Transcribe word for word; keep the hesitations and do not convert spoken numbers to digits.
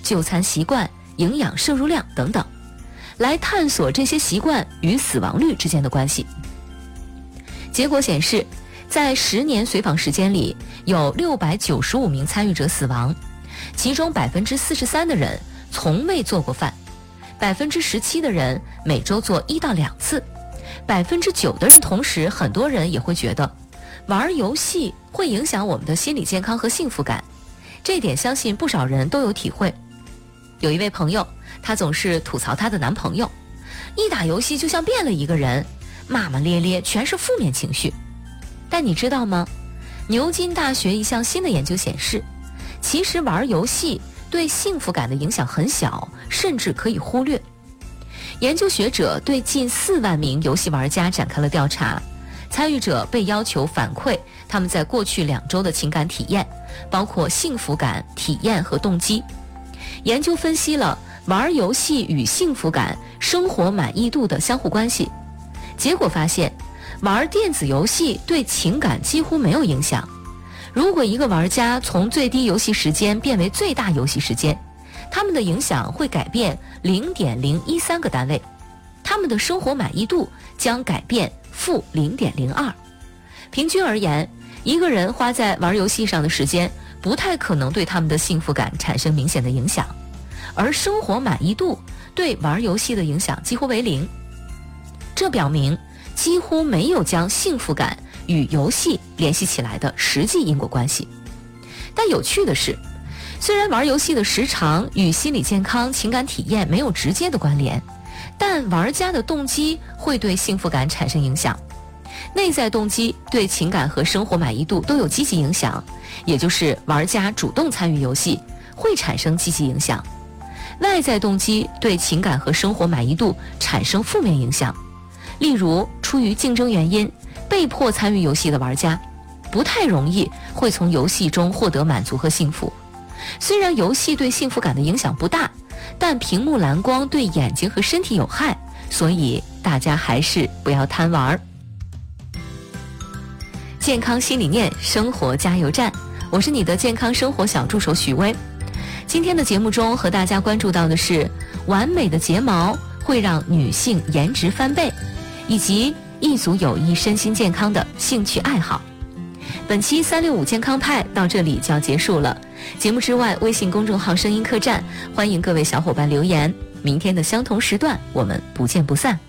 就餐习惯、营养摄入量等等，来探索这些习惯与死亡率之间的关系。结果显示，在十年随访时间里，有六百九十五名参与者死亡，其中百分之四十三的人从未做过饭，百分之十七的人每周做一到两次，百分之九的人，同时很多人也会觉得玩游戏会影响我们的心理健康和幸福感，这点相信不少人都有体会。有一位朋友，她总是吐槽她的男朋友，一打游戏就像变了一个人，骂骂咧咧，全是负面情绪。但你知道吗？牛津大学一项新的研究显示，其实玩游戏对幸福感的影响很小，甚至可以忽略。研究学者对近四万名游戏玩家展开了调查，参与者被要求反馈他们在过去两周的情感体验，包括幸福感、体验和动机。研究分析了玩游戏与幸福感、生活满意度的相互关系，结果发现玩电子游戏对情感几乎没有影响。如果一个玩家从最低游戏时间变为最大游戏时间，他们的影响会改变 零点零一三 个单位，他们的生活满意度将改变负 零点零二。平均而言，一个人花在玩游戏上的时间不太可能对他们的幸福感产生明显的影响，而生活满意度对玩游戏的影响几乎为零。这表明几乎没有将幸福感与游戏联系起来的实际因果关系。但有趣的是，虽然玩游戏的时长与心理健康、情感体验没有直接的关联，但玩家的动机会对幸福感产生影响。内在动机对情感和生活满意度都有积极影响，也就是玩家主动参与游戏会产生积极影响。外在动机对情感和生活满意度产生负面影响，例如出于竞争原因被迫参与游戏的玩家不太容易会从游戏中获得满足和幸福。虽然游戏对幸福感的影响不大，但屏幕蓝光对眼睛和身体有害，所以大家还是不要贪玩。健康新理念，生活加油站，我是你的健康生活小助手许薇。今天的节目中和大家关注到的是，完美的睫毛会让女性颜值翻倍，以及一组有益身心健康的兴趣爱好。本期三六五健康派到这里就要结束了。节目之外，微信公众号声音客栈，欢迎各位小伙伴留言。明天的相同时段，我们不见不散。